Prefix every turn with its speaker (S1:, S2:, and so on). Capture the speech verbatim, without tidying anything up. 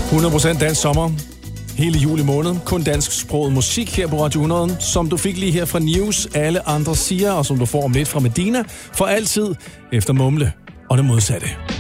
S1: hundrede procent dansk sommer. Hele juli måned. Kun dansksproget musik her på Radio hundrede, som du fik lige her fra News. Alle andre siger, og som du får om lidt fra Medina. For altid efter Mumle og det modsatte.